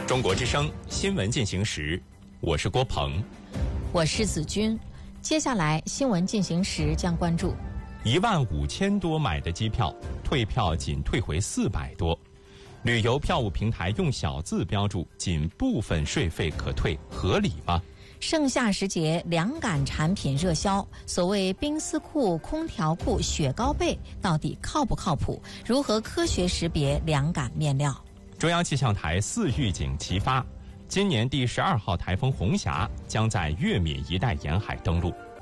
中国之声新闻进行时，我是郭鹏， 我是子君。接下来新闻进行时将关注 15000多买的机票，退票仅退回400多。旅游票务平台用小字标注仅部分税费可退，合理吗？ 盛夏时节凉感产品热销，所谓冰丝裤、空调裤、雪糕被到底靠不靠谱？如何科学识别凉感面料？ 中央气象台4预警齐发，今年第12号台风红霞将在粤闽一带沿海登陆。